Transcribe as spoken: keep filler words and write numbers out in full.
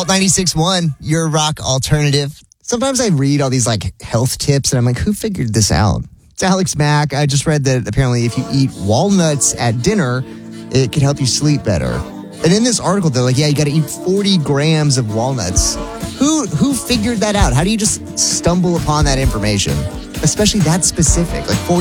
Alt ninety-six point one, your rock alternative. Sometimes I read all these like health tips and I'm like, who figured this out? It's Alex Mack. I just read that apparently if you eat walnuts at dinner, it can help you sleep better. And in this article, they're like, yeah, you got to eat forty grams of walnuts. Who who figured that out? How do you just stumble upon that information? Especially that specific, like forty